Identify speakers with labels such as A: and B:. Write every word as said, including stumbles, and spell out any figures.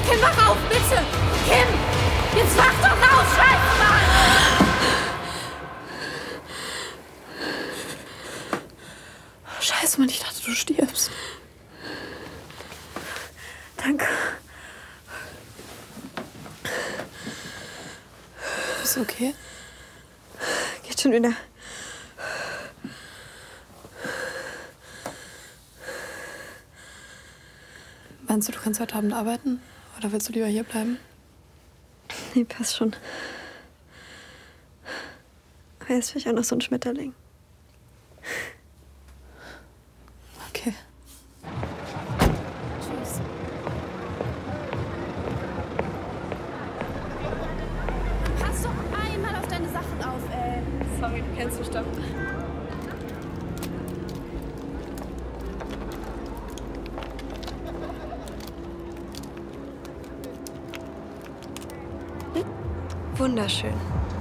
A: Kim, wach auf, bitte! Kim! Jetzt wach doch auf, scheiße, Mann!
B: Scheiße, Mann, ich dachte, du stirbst.
A: Danke.
B: Ist okay?
A: Geht schon wieder.
B: Meinst du, du kannst heute Abend arbeiten? Oder willst du lieber hier bleiben?
A: Nee, passt schon. Aber jetzt will ich auch noch so ein Schmetterling.
B: Okay.
A: Tschüss. Pass doch einmal auf deine Sachen auf, ey.
B: Sorry, du kennst mich doch.
A: Wunderschön.